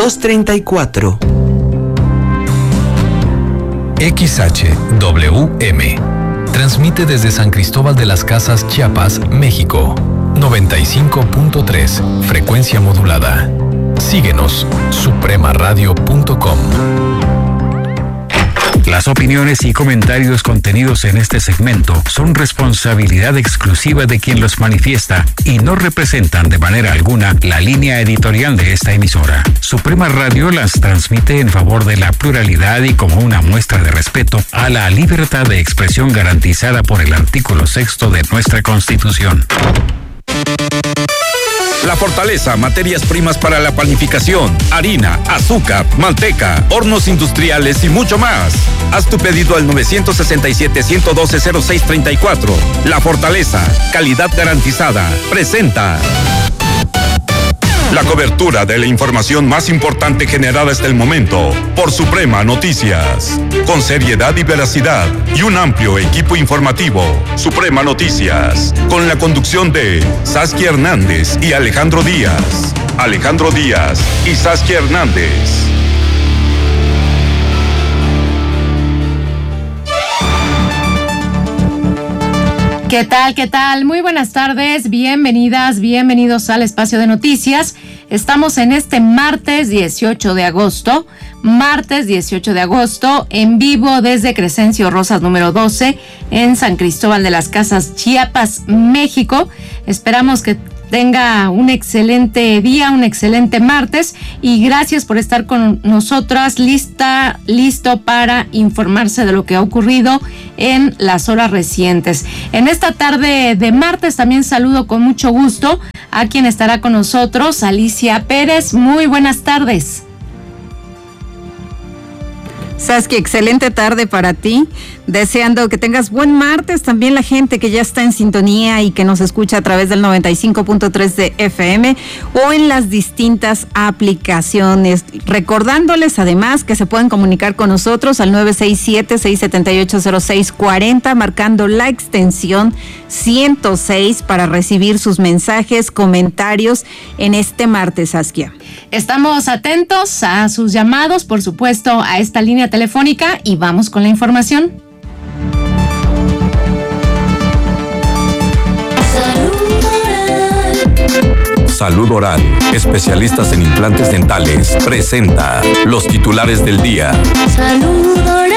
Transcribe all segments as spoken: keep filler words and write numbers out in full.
dos tres cuatro. X H W M transmite desde San Cristóbal de las Casas, Chiapas, México. noventa y cinco punto tres, frecuencia modulada. Síguenos, suprema radio punto com. Las opiniones y comentarios contenidos en este segmento son responsabilidad exclusiva de quien los manifiesta y no representan de manera alguna la línea editorial de esta emisora. Suprema Radio las transmite en favor de la pluralidad y como una muestra de respeto a la libertad de expresión garantizada por el artículo sexto de nuestra Constitución. La Fortaleza, materias primas para la panificación, harina, azúcar, manteca, hornos industriales y mucho más. Haz tu pedido al nueve seis siete, uno uno dos, cero seis tres cuatro. La Fortaleza, calidad garantizada, presenta la cobertura de la información más importante generada hasta el momento por Suprema Noticias. Con seriedad y veracidad y un amplio equipo informativo. Suprema Noticias. Con la conducción de Saskia Hernández y Alejandro Díaz. Alejandro Díaz y Saskia Hernández. ¿Qué tal? ¿Qué tal? Muy buenas tardes, bienvenidas, bienvenidos al espacio de noticias. Estamos en este martes dieciocho de agosto, martes dieciocho de agosto, en vivo desde Crescencio Rosas número doce, en San Cristóbal de las Casas, Chiapas, México. Esperamos que tenga un excelente día, un excelente martes y gracias por estar con nosotras, lista, listo para informarse de lo que ha ocurrido en las horas recientes. En esta tarde de martes también saludo con mucho gusto a quien estará con nosotros, Alicia Pérez. Muy buenas tardes. Saskia, excelente tarde para ti, deseando que tengas buen martes, también la gente que ya está en sintonía y que nos escucha a través del noventa y cinco punto tres de F M o en las distintas aplicaciones, recordándoles además que se pueden comunicar con nosotros al nueve seis siete, seis siete ocho, cero seis cuatro cero, marcando la extensión ciento seis para recibir sus mensajes, comentarios en este martes, Saskia. Estamos atentos a sus llamados, por supuesto, a esta línea telefónica y vamos con la información. Salud Oral, especialistas en implantes dentales, presenta los titulares del día. Salud Oral.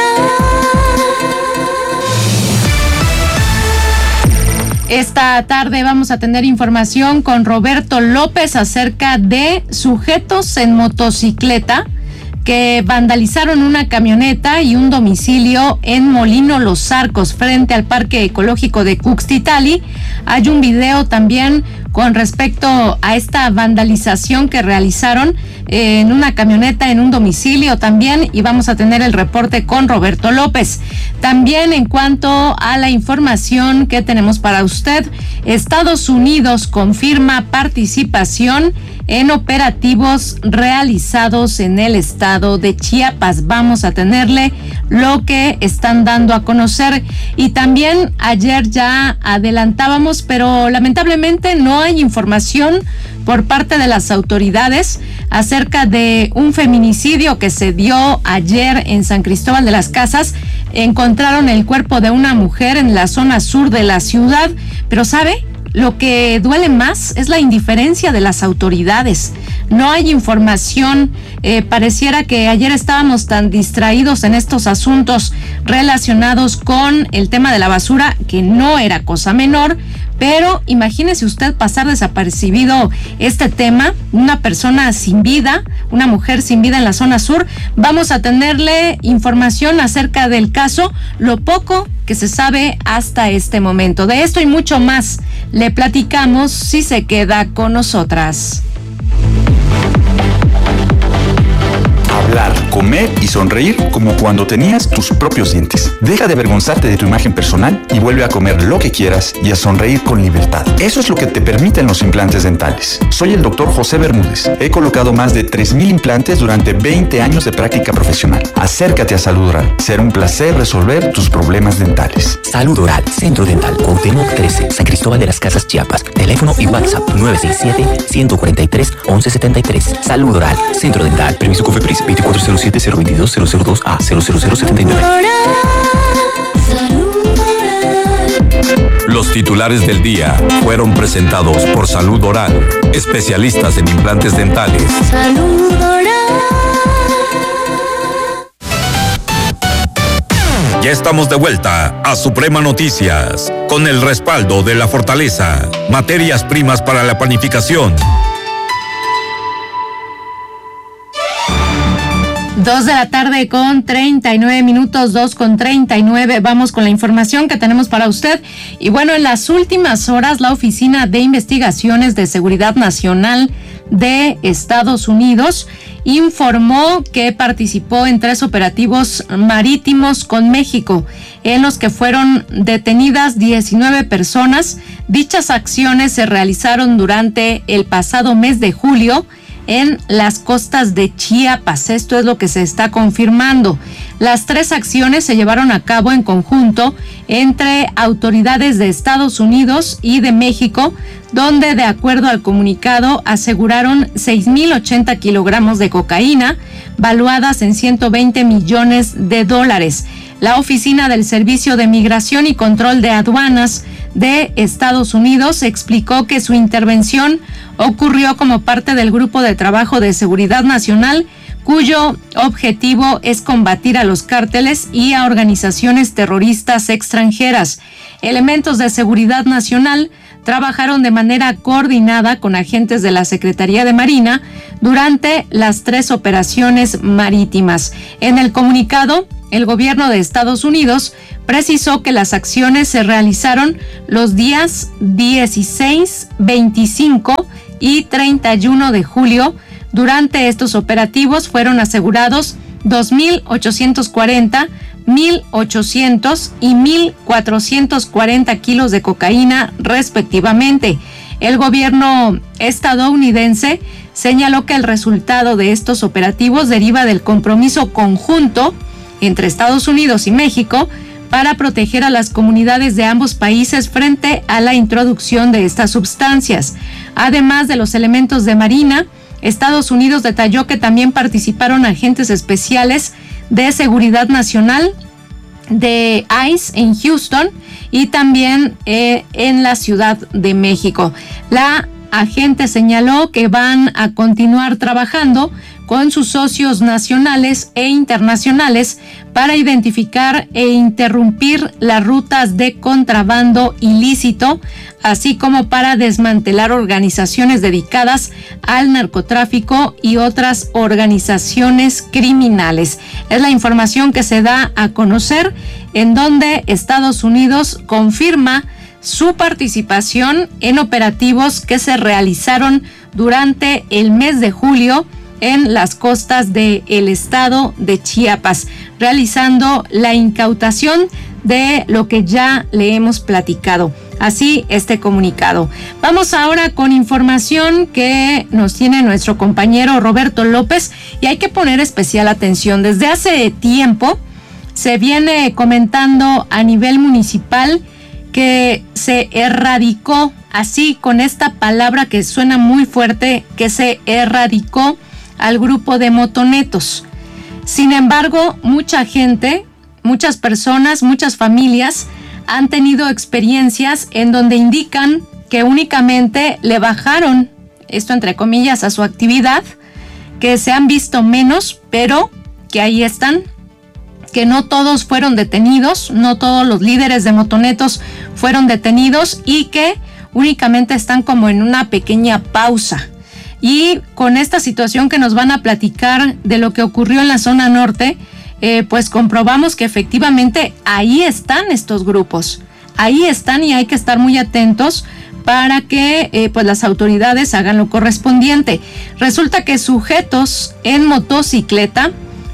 Esta tarde vamos a tener información con Roberto López acerca de sujetos en motocicleta que vandalizaron una camioneta y un domicilio en Molino Los Arcos, frente al Parque Ecológico de Cuxtitali. Hay un video también con respecto a esta vandalización que realizaron en una camioneta, en un domicilio también, y vamos a tener el reporte con Roberto López. También en cuanto a la información que tenemos para usted, Estados Unidos confirma participación en operativos realizados en el estado de Chiapas. Vamos a tenerle lo que están dando a conocer. Y también ayer ya adelantábamos, pero lamentablemente no hay información por parte de las autoridades acerca de un feminicidio que se dio ayer en San Cristóbal de las Casas. Encontraron el cuerpo de una mujer en la zona sur de la ciudad, pero ¿sabe? Lo que duele más es la indiferencia de las autoridades. No hay información. Eh, pareciera que ayer estábamos tan distraídos en estos asuntos relacionados con el tema de la basura, que no era cosa menor, pero imagínese usted pasar desapercibido este tema, una persona sin vida, una mujer sin vida en la zona sur. Vamos a tenerle información acerca del caso, lo poco que se sabe hasta este momento. De esto y mucho más le platicamos si se queda con nosotras. Hablar, comer tener y sonreír como cuando tenías tus propios dientes. Deja de avergonzarte de tu imagen personal y vuelve a comer lo que quieras y a sonreír con libertad. Eso es lo que te permiten los implantes dentales. Soy el doctor José Bermúdez. He colocado más de tres mil implantes durante veinte años de práctica profesional. Acércate a Salud Oral. Será un placer resolver tus problemas dentales. Salud Oral, Centro Dental, Cuauhtémoc trece, San Cristóbal de las Casas, Chiapas. Teléfono y WhatsApp nueve seis siete, uno cuatro tres, once setenta y tres. Salud Oral, Centro Dental. Permiso COFEPRIS veinticuatro cero siete, cero veintidós, cero cero dos A, cero cero cero setenta y nueve. Los titulares del día fueron presentados por Salud Oral, especialistas en implantes dentales. Salud Oral. Ya estamos de vuelta a Suprema Noticias, con el respaldo de La Fortaleza, materias primas para la panificación. Dos de la tarde con treinta y nueve minutos, dos con treinta y nueve. Vamos con la información que tenemos para usted. Y bueno, en las últimas horas, la Oficina de Investigaciones de Seguridad Nacional de Estados Unidos informó que participó en tres operativos marítimos con México, en los que fueron detenidas diecinueve personas. Dichas acciones se realizaron durante el pasado mes de julio en las costas de Chiapas. Esto es lo que se está confirmando. Las tres acciones se llevaron a cabo en conjunto entre autoridades de Estados Unidos y de México, donde, de acuerdo al comunicado, aseguraron seis mil ochenta kilogramos de cocaína, valuadas en ciento veinte millones de dólares. La Oficina del Servicio de Migración y Control de Aduanas de Estados Unidos explicó que su intervención ocurrió como parte del Grupo de Trabajo de Seguridad Nacional, cuyo objetivo es combatir a los cárteles y a organizaciones terroristas extranjeras. Elementos de seguridad nacional trabajaron de manera coordinada con agentes de la Secretaría de Marina durante las tres operaciones marítimas. En el comunicado, el gobierno de Estados Unidos precisó que las acciones se realizaron los días dieciséis, veinticinco y treinta y uno de julio. Durante estos operativos fueron asegurados dos mil ochocientos cuarenta, mil ochocientos y mil cuatrocientos cuarenta kilos de cocaína, respectivamente. El gobierno estadounidense señaló que el resultado de estos operativos deriva del compromiso conjunto entre Estados Unidos y México para proteger a las comunidades de ambos países frente a la introducción de estas sustancias. Además de los elementos de Marina, Estados Unidos detalló que también participaron agentes especiales de seguridad nacional de I C E en Houston y también eh, en la Ciudad de México. La agente señaló que van a continuar trabajando con sus socios nacionales e internacionales para identificar e interrumpir las rutas de contrabando ilícito, así como para desmantelar organizaciones dedicadas al narcotráfico y otras organizaciones criminales. Es la información que se da a conocer, en donde Estados Unidos confirma su participación en operativos que se realizaron durante el mes de julio en las costas del estado de Chiapas, realizando la incautación de lo que ya le hemos platicado. Así este comunicado. Vamos ahora con información que nos tiene nuestro compañero Roberto López, y hay que poner especial atención. Desde hace tiempo se viene comentando a nivel municipal que se erradicó, así con esta palabra que suena muy fuerte, que se erradicó al grupo de motonetos. Sin embargo, mucha gente, muchas personas, muchas familias han tenido experiencias en donde indican que únicamente le bajaron, esto entre comillas, a su actividad, que se han visto menos, pero que ahí están, que no todos fueron detenidos, no todos los líderes de motonetos fueron detenidos y que únicamente están como en una pequeña pausa. Y con esta situación que nos van a platicar de lo que ocurrió en la zona norte, eh, pues comprobamos que efectivamente ahí están estos grupos, ahí están, y hay que estar muy atentos para que eh, pues las autoridades hagan lo correspondiente. Resulta que sujetos en motocicleta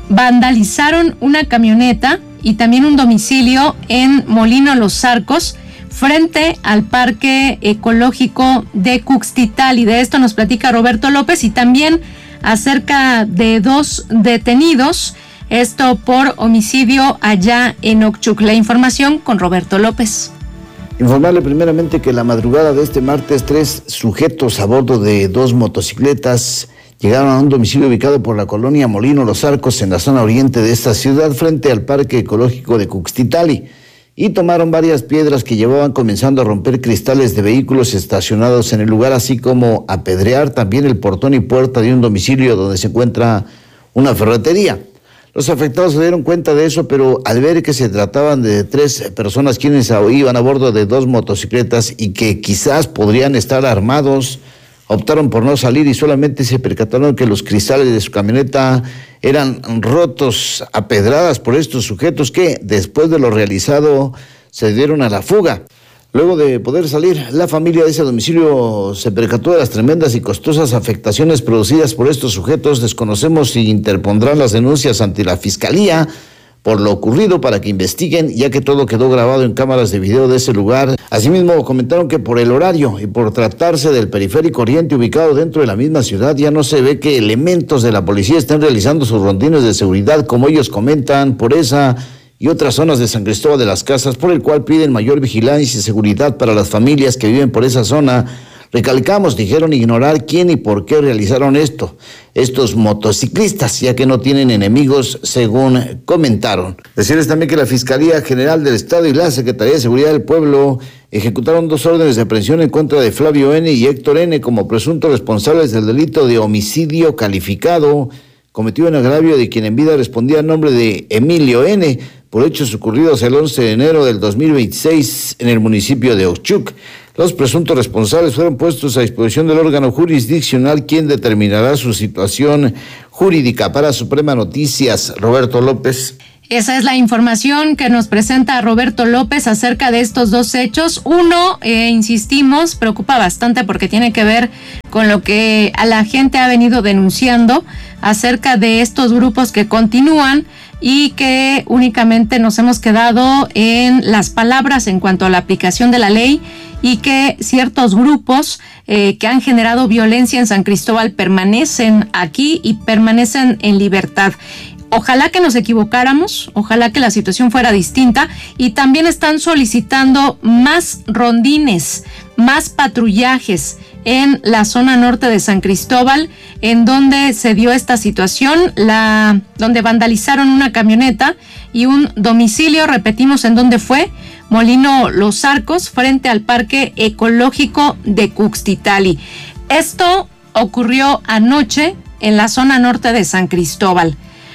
vandalizaron una camioneta y también un domicilio en Molino Los Arcos, frente al Parque Ecológico de Cuxtitali. De esto nos platica Roberto López, y también acerca de dos detenidos, esto por homicidio allá en Ochuc. La información con Roberto López. Informarle primeramente que la madrugada de este martes, tres sujetos a bordo de dos motocicletas llegaron a un domicilio ubicado por la colonia Molino Los Arcos, en la zona oriente de esta ciudad, frente al Parque Ecológico de Cuxtitali, y tomaron varias piedras que llevaban, comenzando a romper cristales de vehículos estacionados en el lugar, así como apedrear también el portón y puerta de un domicilio donde se encuentra una ferretería. Los afectados se dieron cuenta de eso, pero al ver que se trataban de tres personas quienes iban a bordo de dos motocicletas y que quizás podrían estar armados, optaron por no salir y solamente se percataron que los cristales de su camioneta eran rotos a pedradas por estos sujetos, que después de lo realizado se dieron a la fuga. Luego de poder salir, la familia de ese domicilio se percató de las tremendas y costosas afectaciones producidas por estos sujetos. Desconocemos si interpondrán las denuncias ante la Fiscalía por lo ocurrido para que investiguen, ya que todo quedó grabado en cámaras de video de ese lugar. Asimismo, comentaron que por el horario y por tratarse del periférico oriente ubicado dentro de la misma ciudad, ya no se ve que elementos de la policía estén realizando sus rondines de seguridad, como ellos comentan, por esa y otras zonas de San Cristóbal de las Casas, por el cual piden mayor vigilancia y seguridad para las familias que viven por esa zona. Recalcamos, dijeron ignorar quién y por qué realizaron esto, estos motociclistas, ya que no tienen enemigos, según comentaron. Decirles también que la Fiscalía General del Estado y la Secretaría de Seguridad del Pueblo ejecutaron dos órdenes de aprehensión en contra de Flavio N. y Héctor N. como presuntos responsables del delito de homicidio calificado cometido en agravio de quien en vida respondía al nombre de Emilio N., por hechos ocurridos el once de enero del dos mil veintiséis en el municipio de Ochuc. Los presuntos responsables fueron puestos a disposición del órgano jurisdiccional, quien determinará su situación jurídica. Para Suprema Noticias, Roberto López. Esa es la información que nos presenta Roberto López acerca de estos dos hechos. Uno, eh, insistimos, preocupa bastante porque tiene que ver con lo que a la gente ha venido denunciando acerca de estos grupos que continúan y que únicamente nos hemos quedado en las palabras en cuanto a la aplicación de la ley, y que ciertos grupos eh, que han generado violencia en San Cristóbal permanecen aquí y permanecen en libertad. Ojalá que nos equivocáramos, ojalá que la situación fuera distinta, y también están solicitando más rondines, más patrullajes en la zona norte de San Cristóbal, en donde se dio esta situación, la donde vandalizaron una camioneta y un domicilio. Repetimos en dónde fue: Molino Los Arcos, frente al Parque Ecológico de Cuxtitali. Esto ocurrió anoche en la zona norte de San Cristóbal.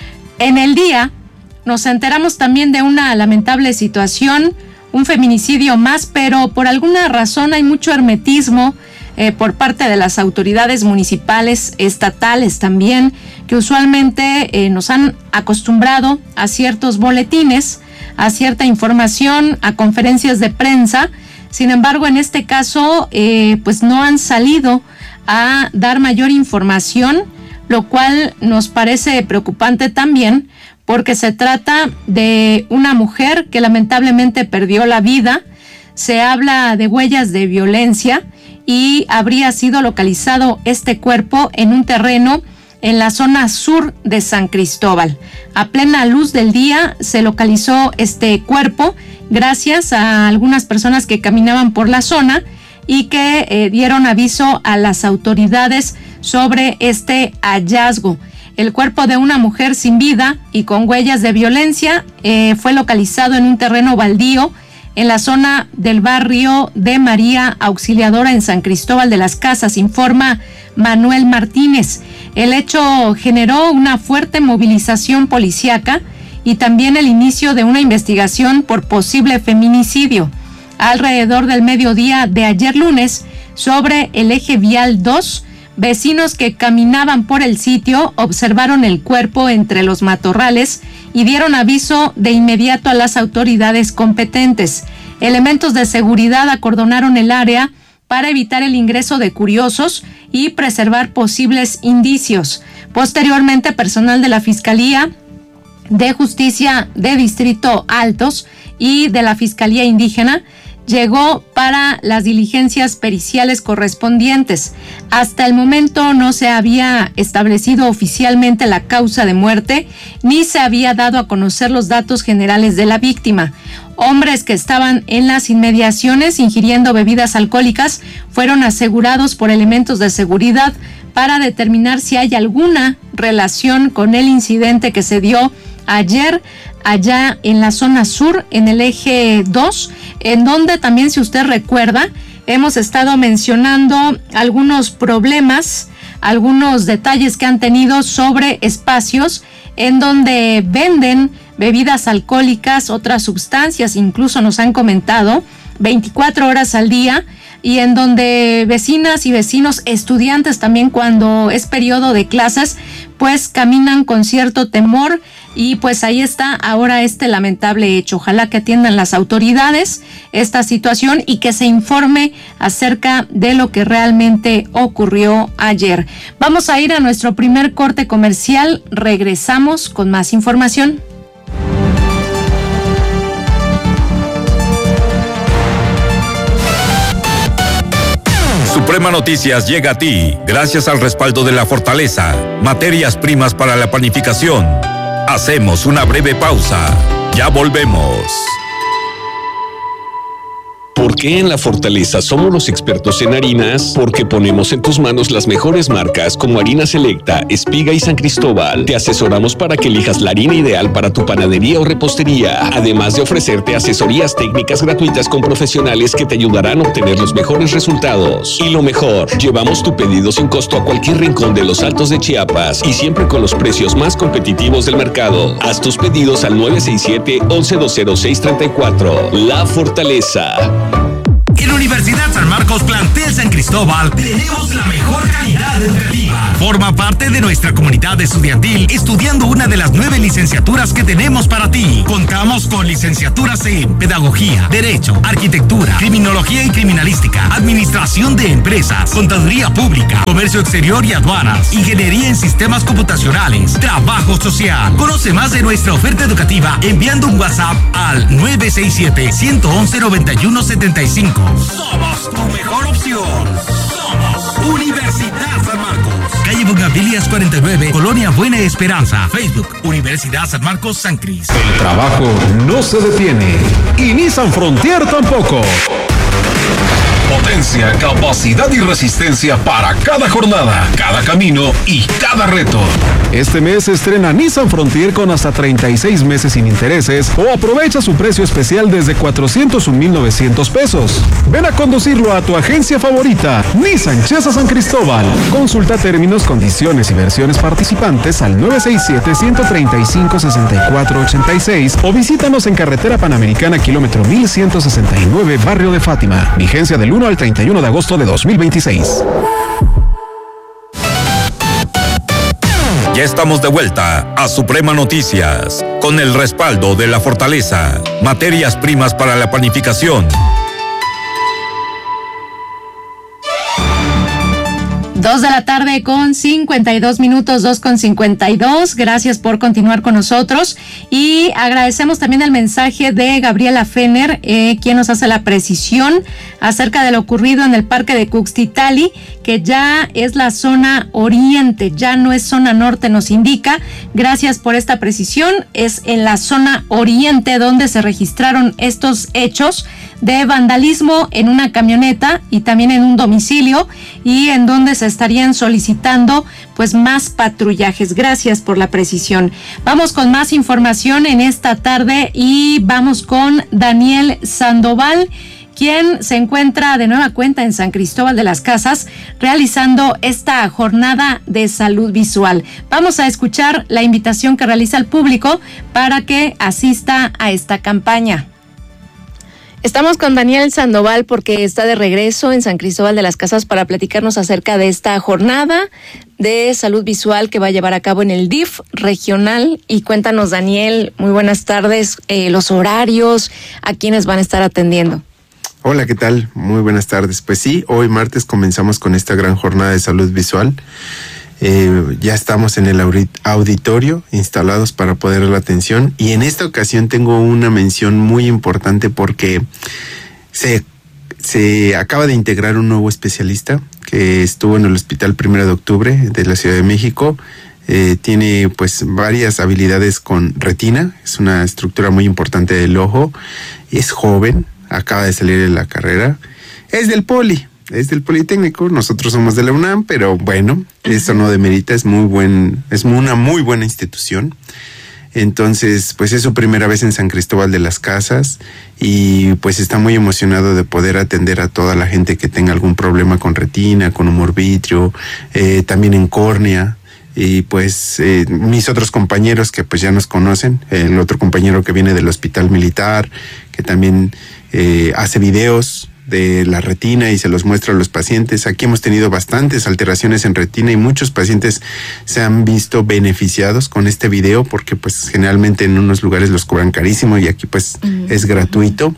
En el día nos enteramos también de una lamentable situación, un feminicidio más, pero por alguna razón hay mucho hermetismo eh, por parte de las autoridades municipales, estatales también, que usualmente eh, nos han acostumbrado a ciertos boletines, a cierta información, a conferencias de prensa. Sin embargo, en este caso, eh, pues no han salido a dar mayor información, lo cual nos parece preocupante también, porque se trata de una mujer que lamentablemente perdió la vida. Se habla de huellas de violencia y habría sido localizado este cuerpo en un terreno en la zona sur de San Cristóbal. A plena luz del día se localizó este cuerpo gracias a algunas personas que caminaban por la zona y que eh, dieron aviso a las autoridades sobre este hallazgo. El cuerpo de una mujer sin vida y con huellas de violencia eh, fue localizado en un terreno baldío en la zona del barrio de María Auxiliadora en San Cristóbal de las Casas, informa Manuel Martínez. El hecho generó una fuerte movilización policíaca y también el inicio de una investigación por posible feminicidio. Alrededor del mediodía de ayer lunes, sobre el eje vial dos, vecinos que caminaban por el sitio observaron el cuerpo entre los matorrales y dieron aviso de inmediato a las autoridades competentes. Elementos de seguridad acordonaron el área para evitar el ingreso de curiosos y preservar posibles indicios. Posteriormente, personal de la Fiscalía de Justicia de Distrito Altos y de la Fiscalía Indígena llegó para las diligencias periciales correspondientes. Hasta el momento no se había establecido oficialmente la causa de muerte, ni se había dado a conocer los datos generales de la víctima. Hombres que estaban en las inmediaciones ingiriendo bebidas alcohólicas fueron asegurados por elementos de seguridad para determinar si hay alguna relación con el incidente que se dio ayer allá en la zona sur, en el eje dos, en donde también, si usted recuerda, hemos estado mencionando algunos problemas, algunos detalles que han tenido sobre espacios en donde venden bebidas alcohólicas, otras sustancias, incluso nos han comentado, veinticuatro horas al día, y en donde vecinas y vecinos, estudiantes también, cuando es periodo de clases, pues caminan con cierto temor. Y pues ahí está ahora este lamentable hecho. Ojalá que atiendan las autoridades esta situación y que se informe acerca de lo que realmente ocurrió ayer. Vamos a ir a nuestro primer corte comercial. Regresamos con más información. Suprema Noticias llega a ti gracias al respaldo de La Fortaleza, materias primas para la panificación. Hacemos una breve pausa. Ya volvemos. ¿Por qué en La Fortaleza somos los expertos en harinas? Porque ponemos en tus manos las mejores marcas como Harina Selecta, Espiga y San Cristóbal. Te asesoramos para que elijas la harina ideal para tu panadería o repostería, además de ofrecerte asesorías técnicas gratuitas con profesionales que te ayudarán a obtener los mejores resultados. Y lo mejor, llevamos tu pedido sin costo a cualquier rincón de los Altos de Chiapas y siempre con los precios más competitivos del mercado. Haz tus pedidos al nueve seis siete, once, dos cero seis, treinta y cuatro. La Fortaleza. En Universidad San Marcos, plantel San Cristóbal, tenemos la mejor calidad educativa. Forma parte de nuestra comunidad estudiantil estudiando una de las nueve licenciaturas que tenemos para ti. Contamos con licenciaturas en Pedagogía, Derecho, Arquitectura, Criminología y Criminalística, Administración de Empresas, Contaduría Pública, Comercio Exterior y Aduanas, Ingeniería en Sistemas Computacionales, Trabajo Social. Conoce más de nuestra oferta educativa enviando un WhatsApp al nueve seis siete, uno uno uno, nueve uno siete cinco. Somos tu mejor opción. Somos Universidad San Marcos. Calle Bugambilias cuarenta y nueve, Colonia Buena Esperanza. Facebook, Universidad San Marcos San Cris. El trabajo no se detiene y Nissan Frontier tampoco. Potencia, capacidad y resistencia para cada jornada, cada camino y cada reto. Este mes estrena Nissan Frontier con hasta treinta y seis meses sin intereses o aprovecha su precio especial desde cuatrocientos un mil novecientos pesos. Ven a conducirlo a tu agencia favorita, Nissan Chesa San Cristóbal. Consulta términos, condiciones y versiones participantes al nueve seis siete, uno tres cinco, seis cuatro ocho seis o visítanos en Carretera Panamericana, kilómetro mil ciento sesenta y nueve, Barrio de Fátima. Vigencia del uno al treinta y uno de agosto de dos mil veintiséis. Ya estamos de vuelta a Suprema Noticias con el respaldo de La Fortaleza, materias primas para la panificación. Dos de la tarde con cincuenta y dos minutos, dos con cincuenta y dos. Gracias por continuar con nosotros y agradecemos también el mensaje de Gabriela Fener, eh, quien nos hace la precisión acerca de lo ocurrido en el parque de Cuxtitali, que ya es la zona oriente, ya no es zona norte, nos indica. Gracias por esta precisión. Es en la zona oriente donde se registraron estos hechos de vandalismo en una camioneta y también en un domicilio, y en donde se estarían solicitando pues más patrullajes. Gracias por la precisión. Vamos con más información en esta tarde y vamos con Daniel Sandoval, quien se encuentra de nueva cuenta en San Cristóbal de las Casas realizando esta jornada de salud visual. Vamos a escuchar la invitación que realiza al público para que asista a esta campaña. Estamos con Daniel Sandoval porque está de regreso en San Cristóbal de las Casas para platicarnos acerca de esta jornada de salud visual que va a llevar a cabo en el D I F regional. Y cuéntanos, Daniel, muy buenas tardes, eh, los horarios, a quiénes van a estar atendiendo. Hola, ¿qué tal? Muy buenas tardes. Pues sí, hoy martes comenzamos con esta gran jornada de salud visual. Eh, ya estamos en el auditorio instalados para poder dar la atención, y en esta ocasión tengo una mención muy importante porque se, se acaba de integrar un nuevo especialista que estuvo en el Hospital Primero de Octubre de la Ciudad de México. Eh, tiene pues varias habilidades con retina, es una estructura muy importante del ojo, es joven, acaba de salir de la carrera, es del Poli, es del Politécnico, nosotros somos de la UNAM, pero bueno, eso no demerita, es muy buen, es una muy buena institución. Entonces, pues es su primera vez en San Cristóbal de las Casas y pues está muy emocionado de poder atender a toda la gente que tenga algún problema con retina, con humor vítreo, eh, también en córnea. Y pues eh, mis otros compañeros que pues ya nos conocen, el otro compañero que viene del Hospital Militar, que también eh, hace videos de la retina y se los muestra a los pacientes. Aquí hemos tenido bastantes alteraciones en retina y muchos pacientes se han visto beneficiados con este video porque pues generalmente en unos lugares los cobran carísimo y aquí pues uh-huh. es gratuito.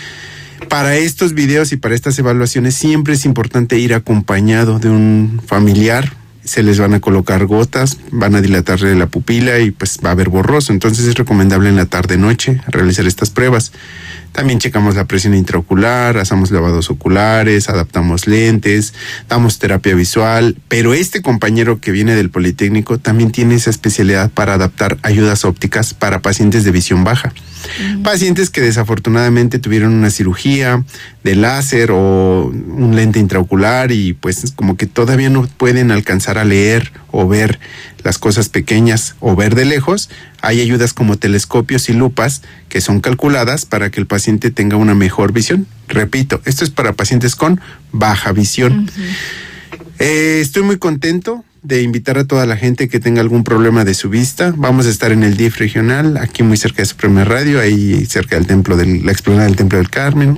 Para estos videos y para estas evaluaciones siempre es importante ir acompañado de un familiar. Se les van a colocar gotas, van a dilatarle la pupila y pues va a haber borroso. Entonces es recomendable en la tarde-noche realizar estas pruebas. También checamos la presión intraocular, hacemos lavados oculares, adaptamos lentes, damos terapia visual. Pero este compañero que viene del Politécnico también tiene esa especialidad para adaptar ayudas ópticas para pacientes de visión baja. Uh-huh. Pacientes que desafortunadamente tuvieron una cirugía de láser o un lente intraocular y pues como que todavía no pueden alcanzar a leer o ver las cosas pequeñas o ver de lejos. Hay ayudas como telescopios y lupas que son calculadas para que el paciente tenga una mejor visión. Repito, esto es para pacientes con baja visión. Uh-huh. Eh, estoy muy contento de invitar a toda la gente que tenga algún problema de su vista. Vamos a estar en el D I F regional, aquí muy cerca de Suprema Radio, ahí cerca del templo del, la explanada del Templo del Carmen.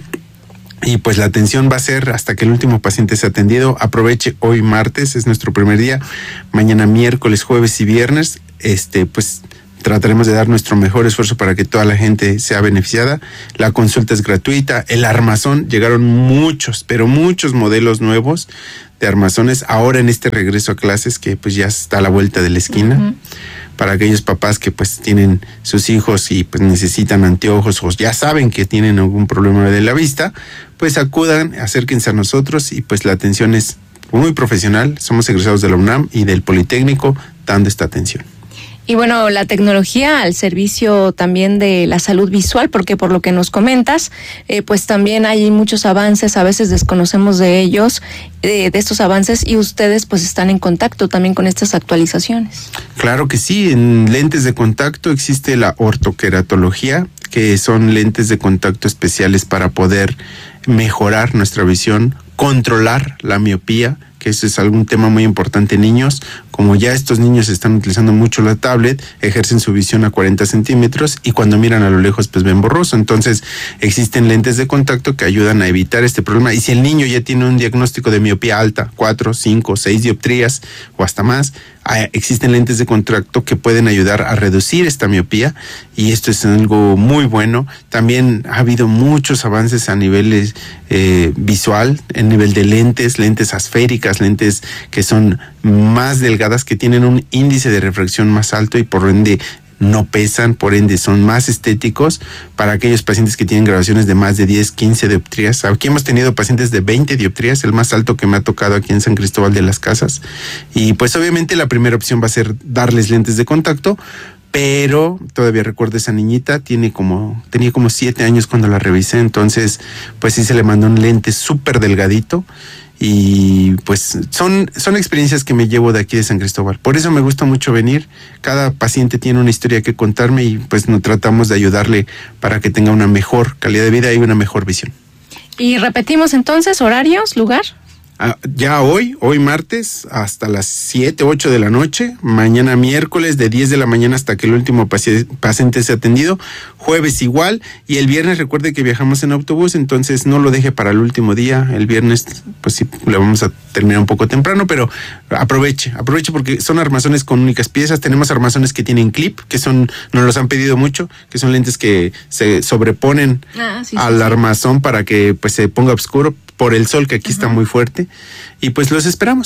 Y pues la atención va a ser hasta que el último paciente sea atendido. Aproveche hoy martes, es nuestro primer día. Mañana miércoles, jueves y viernes, este, pues trataremos de dar nuestro mejor esfuerzo para que toda la gente sea beneficiada. La consulta es gratuita. El armazón, llegaron muchos, pero muchos modelos nuevos de armazones ahora en este regreso a clases que pues ya está a la vuelta de la esquina. Uh-huh. Para aquellos papás que pues tienen sus hijos y pues necesitan anteojos o ya saben que tienen algún problema de la vista, pues acudan, acérquense a nosotros y pues la atención es muy profesional. Somos egresados de la UNAM y del Politécnico dando esta atención. Y bueno, la tecnología al servicio también de la salud visual, porque por lo que nos comentas, eh, pues también hay muchos avances, a veces desconocemos de ellos, eh, de estos avances, y ustedes pues están en contacto también con estas actualizaciones. Claro que sí, en lentes de contacto existe la ortoqueratología, que son lentes de contacto especiales para poder mejorar nuestra visión, controlar la miopía, que eso es algún tema muy importante en niños. Como ya estos niños están utilizando mucho la tablet, ejercen su visión a cuarenta centímetros y cuando miran a lo lejos pues ven borroso. Entonces existen lentes de contacto que ayudan a evitar este problema. Y si el niño ya tiene un diagnóstico de miopía alta, cuatro, cinco, seis dioptrías o hasta más, existen lentes de contacto que pueden ayudar a reducir esta miopía y esto es algo muy bueno. También ha habido muchos avances a nivel eh, visual, en nivel de lentes, lentes asféricas, lentes que son más delgadas, que tienen un índice de refracción más alto y por ende no pesan, por ende son más estéticos para aquellos pacientes que tienen graduaciones de más de diez, quince dioptrías. Aquí hemos tenido pacientes de veinte dioptrías, el más alto que me ha tocado aquí en San Cristóbal de las Casas. Y pues obviamente la primera opción va a ser darles lentes de contacto, pero todavía recuerdo esa niñita, tiene como, tenía como siete años cuando la revisé, entonces pues sí se le mandó un lente súper delgadito. Y pues son, son experiencias que me llevo de aquí de San Cristóbal. Por eso me gusta mucho venir. Cada paciente tiene una historia que contarme y pues nos tratamos de ayudarle para que tenga una mejor calidad de vida y una mejor visión. Y repetimos entonces, horarios, lugar. Ah, ya hoy, hoy martes, hasta las siete, ocho de la noche, mañana miércoles de diez de la mañana hasta que el último paci- paciente sea atendido, jueves igual, y el viernes recuerde que viajamos en autobús, entonces no lo deje para el último día. El viernes pues sí, le vamos a terminar un poco temprano, pero aproveche, aproveche porque son armazones con únicas piezas. Tenemos armazones que tienen clip, que son, nos los han pedido mucho, que son lentes que se sobreponen ah, sí, al sí, armazón sí. para que pues se ponga oscuro por el sol que aquí uh-huh. está muy fuerte, y pues los esperamos.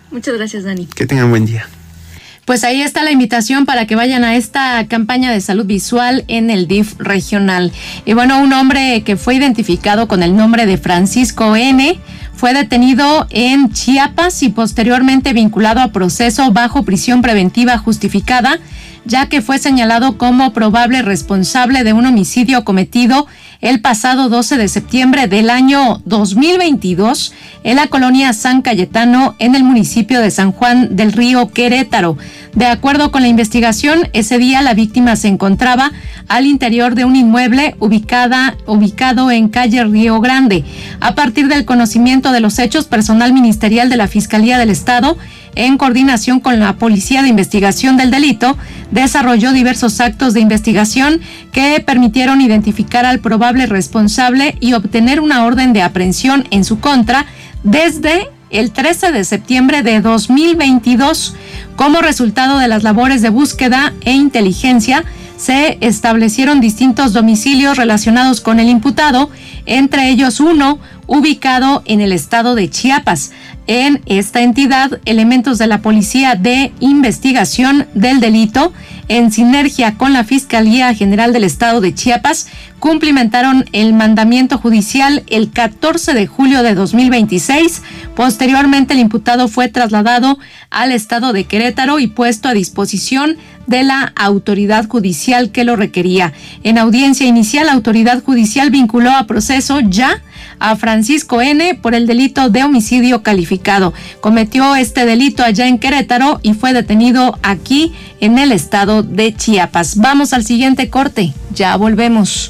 Muchas gracias, Dani. Que tengan buen día. Pues ahí está la invitación para que vayan a esta campaña de salud visual en el D I F regional. Y bueno, un hombre que fue identificado con el nombre de Francisco N. fue detenido en Chiapas y posteriormente vinculado a proceso bajo prisión preventiva justificada, ya que fue señalado como probable responsable de un homicidio cometido el pasado doce de septiembre del año dos mil veintidós en la colonia San Cayetano, en el municipio de San Juan del Río, Querétaro. De acuerdo con la investigación, ese día la víctima se encontraba al interior de un inmueble ubicada, ubicado en calle Río Grande. A partir del conocimiento de los hechos, personal ministerial de la Fiscalía del Estado, en coordinación con la Policía de Investigación del Delito, desarrolló diversos actos de investigación que permitieron identificar al probable responsable y obtener una orden de aprehensión en su contra desde el trece de septiembre de dos mil veintidós. Como resultado de las labores de búsqueda e inteligencia, se establecieron distintos domicilios relacionados con el imputado, entre ellos uno ubicado en el estado de Chiapas. En esta entidad, elementos de la Policía de Investigación del Delito, en sinergia con la Fiscalía General del Estado de Chiapas, cumplimentaron el mandamiento judicial el catorce de julio de dos mil veintiséis. Posteriormente, el imputado fue trasladado al estado de Querétaro y puesto a disposición de la autoridad judicial que lo requería. En audiencia inicial, la autoridad judicial vinculó a proceso ya a Francisco N. por el delito de homicidio calificado. Cometió este delito allá en Querétaro y fue detenido aquí en el estado de Chiapas. Vamos al siguiente corte, ya volvemos.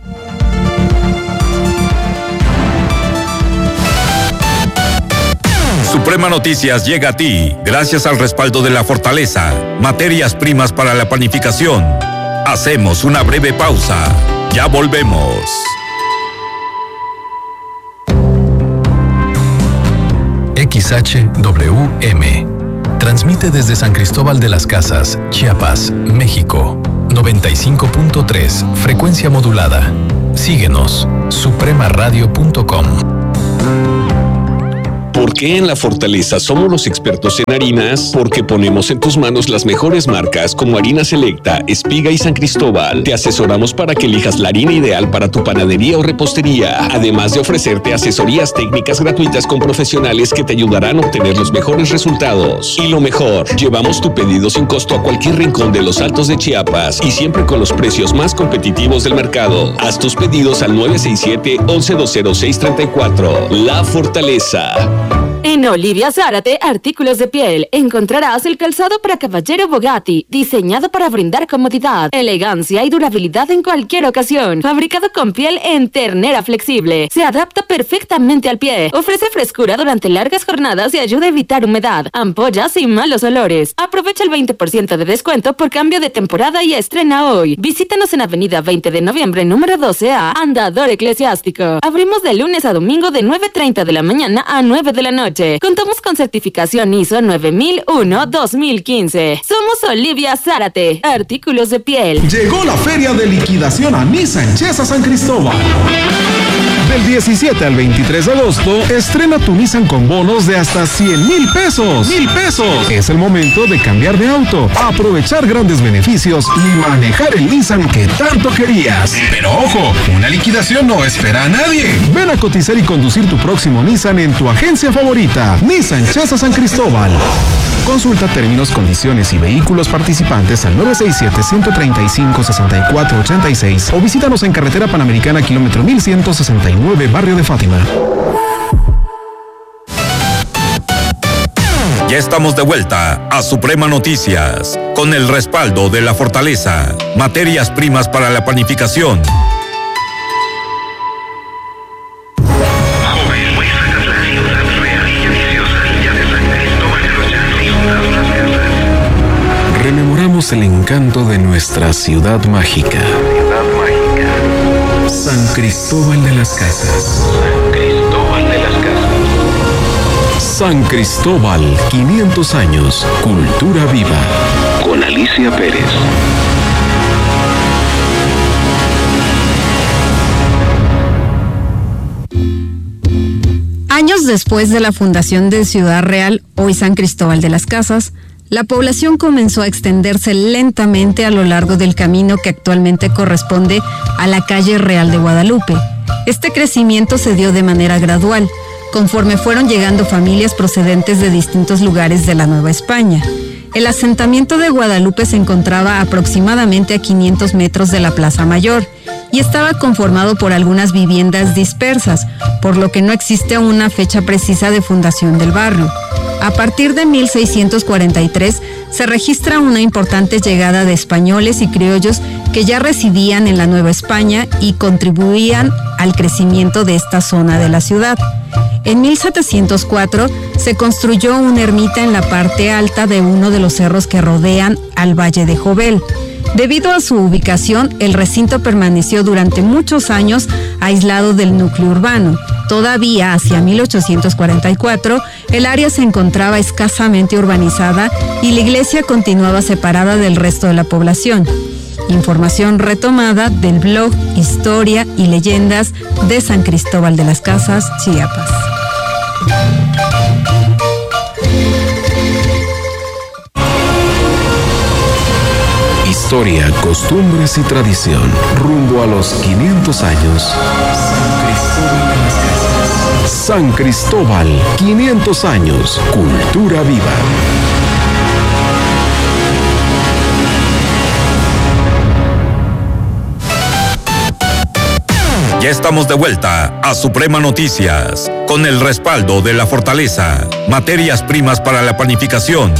Suprema Noticias llega a ti gracias al respaldo de La Fortaleza, materias primas para la panificación. Hacemos una breve pausa. Ya volvemos. X H W M. Transmite desde San Cristóbal de las Casas, Chiapas, México. noventa y cinco punto tres, frecuencia modulada. Síguenos, suprema radio punto com. ¿Por qué en La Fortaleza somos los expertos en harinas? Porque ponemos en tus manos las mejores marcas como Harina Selecta, Espiga y San Cristóbal. Te asesoramos para que elijas la harina ideal para tu panadería o repostería, además de ofrecerte asesorías técnicas gratuitas con profesionales que te ayudarán a obtener los mejores resultados. Y lo mejor, llevamos tu pedido sin costo a cualquier rincón de los Altos de Chiapas y siempre con los precios más competitivos del mercado. Haz tus pedidos al nueve seis siete, once dos cero seis tres cuatro. La Fortaleza. En Olivia Zárate, artículos de piel, encontrarás el calzado para caballero Bugatti, diseñado para brindar comodidad, elegancia y durabilidad en cualquier ocasión. Fabricado con piel en ternera flexible, se adapta perfectamente al pie, ofrece frescura durante largas jornadas y ayuda a evitar humedad, ampollas y malos olores. Aprovecha el veinte por ciento de descuento por cambio de temporada y estrena hoy. Visítanos en Avenida veinte de noviembre, número doce A, Andador Eclesiástico. Abrimos de lunes a domingo de nueve treinta de la mañana a nueve de la noche. Contamos con certificación I S O nueve mil uno dos mil quince. Somos Olivia Zárate, artículos de piel. Llegó la feria de liquidación a Nissan Chesa San Cristóbal. Del diecisiete al veintitrés de agosto, estrena tu Nissan con bonos de hasta cien mil pesos. ¡Mil pesos! Es el momento de cambiar de auto, aprovechar grandes beneficios y manejar el Nissan que tanto querías. Pero ojo, una liquidación no espera a nadie. Ven a cotizar y conducir tu próximo Nissan en tu agencia favorita, Nissan Chesa San Cristóbal. Consulta términos, condiciones y vehículos participantes al nueve seis siete, uno tres cinco, seis cuatro ocho seis o visítanos en Carretera Panamericana, kilómetro mil ciento sesenta y nueve, Barrio de Fátima. Ya estamos de vuelta a Suprema Noticias con el respaldo de La Fortaleza, materias primas para la panificación. Rememoramos el encanto de nuestra ciudad mágica. Ciudad mágica. San Cristóbal de las Casas. San Cristóbal de las Casas. San Cristóbal, quinientos años, cultura viva. Con Alicia Pérez. Años Años después de la fundación de Ciudad Real, hoy San Cristóbal de las Casas, la población comenzó a extenderse lentamente a lo largo del camino que actualmente corresponde a la calle Real de Guadalupe. Este crecimiento se dio de manera gradual, conforme fueron llegando familias procedentes de distintos lugares de la Nueva España. El asentamiento de Guadalupe se encontraba aproximadamente a quinientos metros de la Plaza Mayor y estaba conformado por algunas viviendas dispersas, por lo que no existe una fecha precisa de fundación del barrio. A partir de mil seiscientos cuarenta y tres se registra una importante llegada de españoles y criollos que ya residían en la Nueva España y contribuían al crecimiento de esta zona de la ciudad. En mil setecientos cuatro se construyó una ermita en la parte alta de uno de los cerros que rodean al Valle de Jovel. Debido a su ubicación, el recinto permaneció durante muchos años aislado del núcleo urbano. Todavía hacia mil ochocientos cuarenta y cuatro, el área se encontraba escasamente urbanizada y la iglesia continuaba separada del resto de la población. Información retomada del blog Historia y Leyendas de San Cristóbal de las Casas, Chiapas. Historia, costumbres y tradición, rumbo a los quinientos años. San Cristóbal, quinientos años, cultura viva. Ya estamos de vuelta a Suprema Noticias, con el respaldo de La Fortaleza, materias primas para la panificación.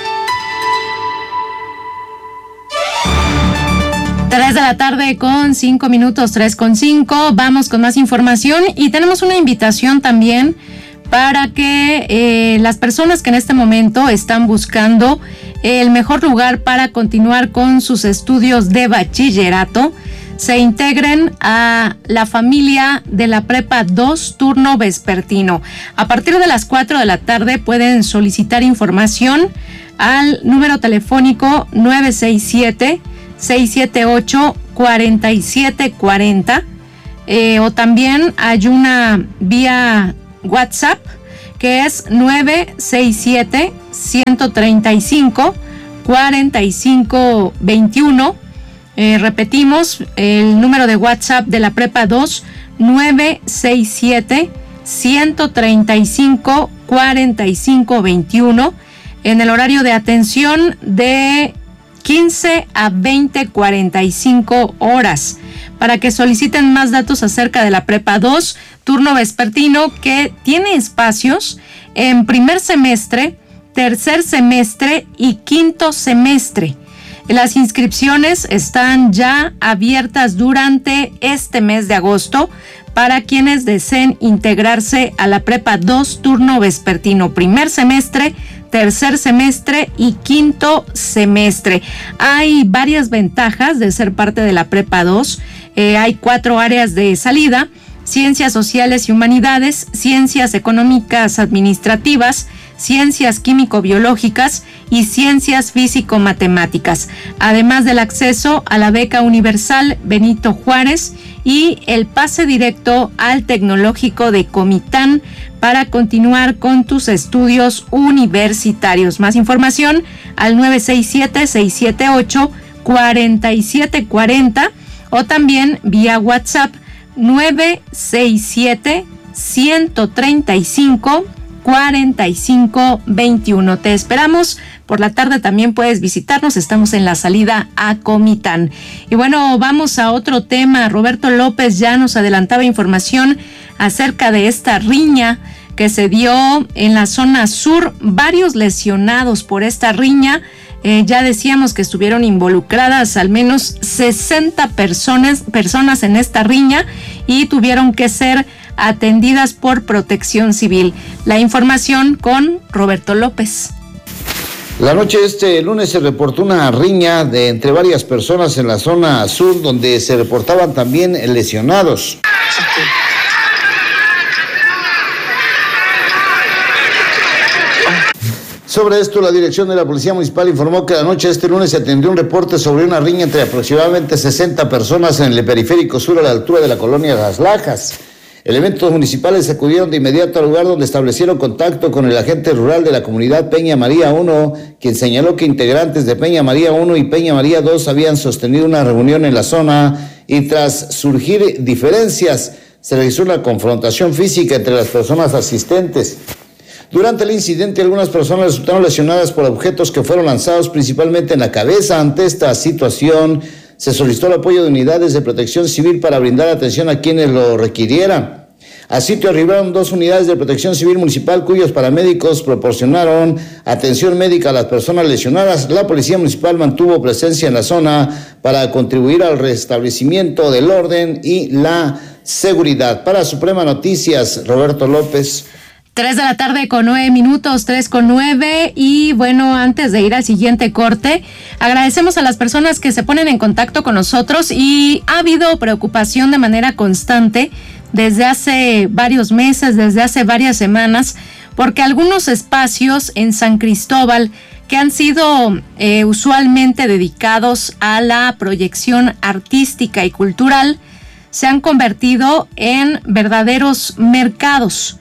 tres de la tarde con cinco minutos, tres con cinco. Vamos con más información y tenemos una invitación también para que eh, las personas que en este momento están buscando el mejor lugar para continuar con sus estudios de bachillerato se integren a la familia de la Prepa dos turno vespertino. A partir de las cuatro de la tarde pueden solicitar información al número telefónico nueve seis siete, seis siete ocho, cuatro siete cuatro cero eh, o también hay una vía WhatsApp que es nueve seis siete, uno tres cinco, cuatro cinco dos uno. Eh, repetimos el número de WhatsApp de la Prepa dos, nueve seis siete, uno tres cinco, cuatro cinco dos uno, en el horario de atención de quince a veinte cuarenta y cinco horas, para que soliciten más datos acerca de la Prepa dos, turno vespertino, que tiene espacios en primer semestre, tercer semestre y quinto semestre. Las inscripciones están ya abiertas durante este mes de agosto para quienes deseen integrarse a la Prepa dos turno vespertino, primer semestre, tercer semestre y quinto semestre. Hay varias ventajas de ser parte de la Prepa dos. Eh, hay cuatro áreas de salida: ciencias sociales y humanidades, ciencias económicas administrativas, ciencias químico-biológicas y ciencias físico-matemáticas, además del acceso a la beca universal Benito Juárez y el pase directo al Tecnológico de Comitán para continuar con tus estudios universitarios. Más información al nueve seis siete, seis siete ocho, cuatro siete cuatro cero o también vía WhatsApp nueve seis siete, uno tres cinco, cuatro cinco dos uno. Te esperamos. Por la tarde también puedes visitarnos. Estamos en la salida a Comitán. Y bueno, vamos a otro tema. Roberto López ya nos adelantaba información acerca de esta riña que se dio en la zona sur. Varios lesionados por esta riña. Eh, ya decíamos que estuvieron involucradas al menos sesenta personas, personas en esta riña y tuvieron que ser atendidas por Protección Civil. La información con Roberto López. La noche de este lunes se reportó una riña de entre varias personas en la zona sur, donde se reportaban también lesionados. Sobre esto, la dirección de la Policía Municipal informó que la noche de este lunes se atendió un reporte sobre una riña entre aproximadamente sesenta personas en el periférico sur a la altura de la colonia Las Lajas. Elementos municipales acudieron de inmediato al lugar donde establecieron contacto con el agente rural de la comunidad Peña María uno, quien señaló que integrantes de Peña María uno y Peña María dos habían sostenido una reunión en la zona y tras surgir diferencias se realizó una confrontación física entre las personas asistentes. Durante el incidente, algunas personas resultaron lesionadas por objetos que fueron lanzados principalmente en la cabeza. Ante esta situación, se solicitó el apoyo de unidades de protección civil para brindar atención a quienes lo requirieran. Al sitio arribaron dos unidades de protección civil municipal cuyos paramédicos proporcionaron atención médica a las personas lesionadas. La policía municipal mantuvo presencia en la zona para contribuir al restablecimiento del orden y la seguridad. Para Suprema Noticias, Roberto López. Tres de la tarde con nueve minutos, tres con nueve. Y bueno, antes de ir al siguiente corte, agradecemos a las personas que se ponen en contacto con nosotros y ha habido preocupación de manera constante desde hace varios meses, desde hace varias semanas, porque algunos espacios en San Cristóbal que han sido eh, usualmente dedicados a la proyección artística y cultural se han convertido en verdaderos mercados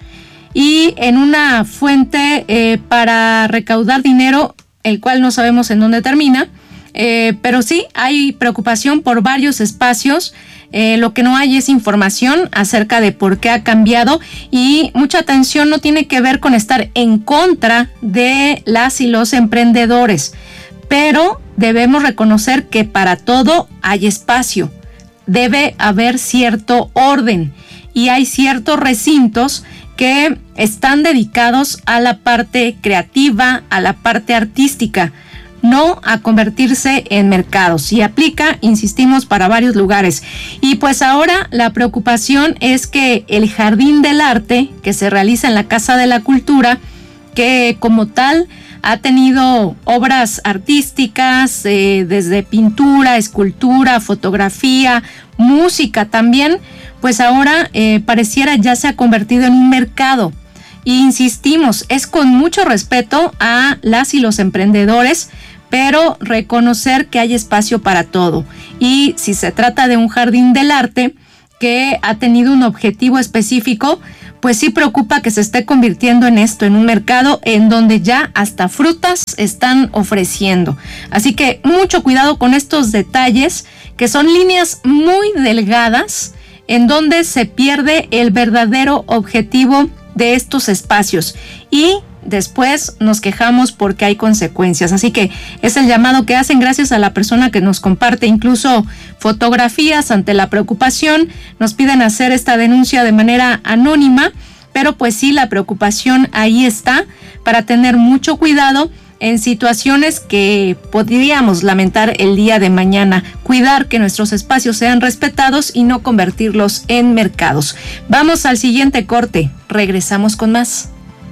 y en una fuente eh, para recaudar dinero, el cual no sabemos en dónde termina, eh, pero sí hay preocupación por varios espacios. Eh, lo que no hay es información acerca de por qué ha cambiado y mucha atención no tiene que ver con estar en contra de las y los emprendedores, pero debemos reconocer que para todo hay espacio, debe haber cierto orden y hay ciertos recintos que están dedicados a la parte creativa, a la parte artística, no a convertirse en mercados. Y aplica, insistimos, para varios lugares. Y pues ahora la preocupación es que el Jardín del Arte, que se realiza en la Casa de la Cultura, que como tal ha tenido obras artísticas, eh, desde pintura, escultura, fotografía, música también, pues ahora eh, pareciera ya se ha convertido en un mercado. Y insistimos, es con mucho respeto a las y los emprendedores, pero reconocer que hay espacio para todo. Y si se trata de un jardín del arte que ha tenido un objetivo específico, pues sí preocupa que se esté convirtiendo en esto, en un mercado en donde ya hasta frutas están ofreciendo. Así que mucho cuidado con estos detalles, que son líneas muy delgadas en donde se pierde el verdadero objetivo de estos espacios y después nos quejamos porque hay consecuencias. Así que es el llamado que hacen gracias a la persona que nos comparte incluso fotografías ante la preocupación. Nos piden hacer esta denuncia de manera anónima, pero pues sí, la preocupación ahí está para tener mucho cuidado en situaciones que podríamos lamentar el día de mañana. Cuidar que nuestros espacios sean respetados y no convertirlos en mercados. Vamos al siguiente corte. Regresamos con más.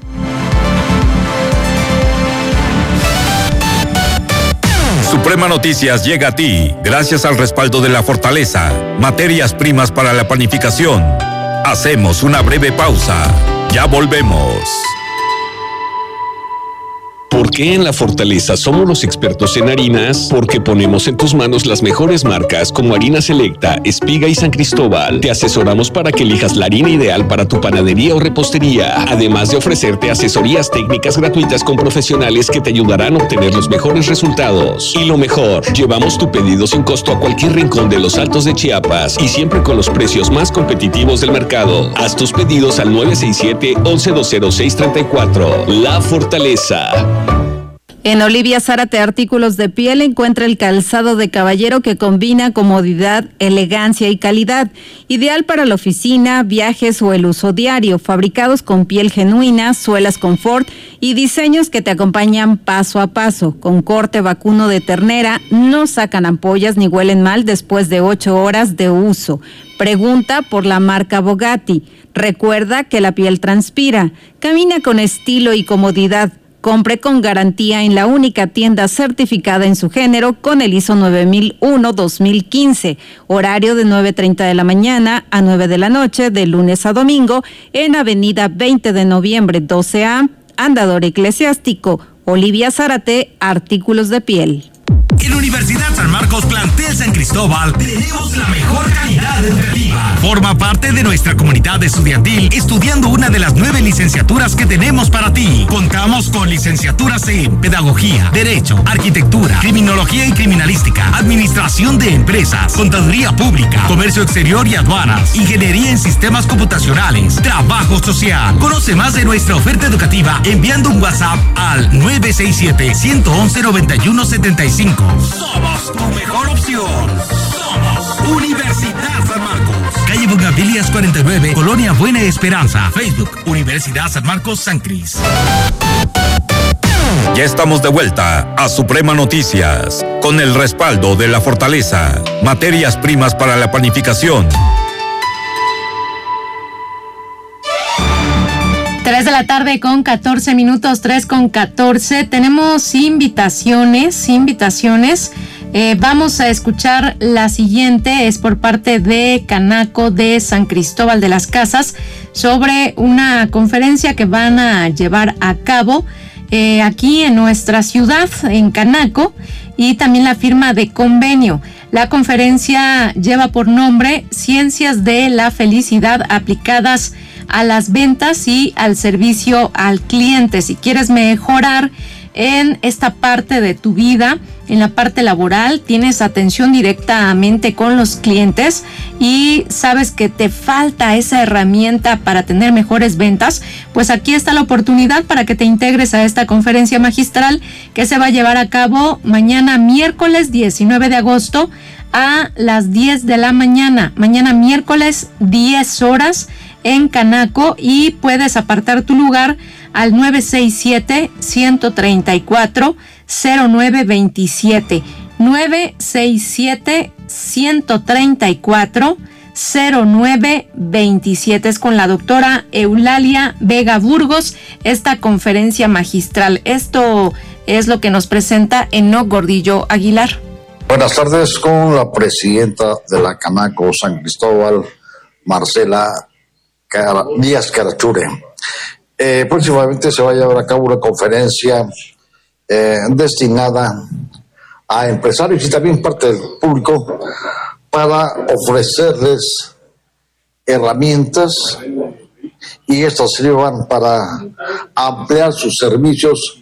Suprema Noticias llega a ti gracias al respaldo de La Fortaleza, materias primas para la panificación. Hacemos una breve pausa. Ya volvemos. ¿Por qué en La Fortaleza somos los expertos en harinas? Porque ponemos en tus manos las mejores marcas como Harina Selecta, Espiga y San Cristóbal. Te asesoramos para que elijas la harina ideal para tu panadería o repostería, además de ofrecerte asesorías técnicas gratuitas con profesionales que te ayudarán a obtener los mejores resultados. Y lo mejor, llevamos tu pedido sin costo a cualquier rincón de los Altos de Chiapas y siempre con los precios más competitivos del mercado. Haz tus pedidos al nueve seis siete, once dos cero seis tres cuatro. La Fortaleza. En Olivia Zárate Artículos de Piel encuentra el calzado de caballero que combina comodidad, elegancia y calidad, ideal para la oficina, viajes o el uso diario, fabricados con piel genuina, suelas confort y diseños que te acompañan paso a paso, con corte vacuno de ternera, no sacan ampollas ni huelen mal después de ocho horas de uso. Pregunta por la marca Bogatti. Recuerda que la piel transpira, camina con estilo y comodidad. Compre con garantía en la única tienda certificada en su género con el I S O nueve mil uno dos mil quince. Horario de nueve treinta de la mañana a nueve de la noche, de lunes a domingo, en Avenida veinte de noviembre doce A, Andador Eclesiástico. Olivia Zárate Artículos de Piel. En Universidad San Marcos Plantel San Cristóbal tenemos la mejor calidad educativa. Forma parte de nuestra comunidad estudiantil estudiando una de las nueve licenciaturas que tenemos para ti. Contamos con licenciaturas en Pedagogía, Derecho, Arquitectura, Criminología y Criminalística, Administración de Empresas, Contaduría Pública, Comercio Exterior y Aduanas, Ingeniería en Sistemas Computacionales, Trabajo Social. Conoce más de nuestra oferta educativa enviando un WhatsApp al nueve seis siete, uno uno uno, nueve uno siete cinco. Somos tu mejor opción. Somos Universidad San Marcos. Calle Bugambilias cuarenta y nueve, Colonia Buena Esperanza. Facebook, Universidad San Marcos San Cris. Ya estamos de vuelta a Suprema Noticias, con el respaldo de La Fortaleza, materias primas para la panificación. tres de la tarde con catorce minutos, tres con catorce. Tenemos invitaciones, invitaciones. Eh, vamos a escuchar la siguiente, es por parte de Canaco de San Cristóbal de las Casas, sobre una conferencia que van a llevar a cabo eh, aquí en nuestra ciudad, en Canaco, y también la firma de convenio. La conferencia lleva por nombre Ciencias de la Felicidad aplicadas a las ventas y al servicio al cliente. Si quieres mejorar en esta parte de tu vida, en la parte laboral, tienes atención directamente con los clientes y sabes que te falta esa herramienta para tener mejores ventas, pues aquí está la oportunidad para que te integres a esta conferencia magistral que se va a llevar a cabo mañana miércoles diecinueve de agosto a las diez de la mañana. Mañana miércoles diez horas en Canaco, y puedes apartar tu lugar al nueve seis siete, uno tres cuatro, cero nueve dos siete. nueve seis siete, uno tres cuatro, cero nueve dos siete. Es con la doctora Eulalia Vega Burgos, esta conferencia magistral. Esto es lo que nos presenta Enoc Gordillo Aguilar. Buenas tardes, con la presidenta de la Canaco San Cristóbal, Marcela Car- Díaz Carachure. Eh, próximamente se va a llevar a cabo una conferencia eh, destinada a empresarios y también parte del público para ofrecerles herramientas y estas sirvan para ampliar sus servicios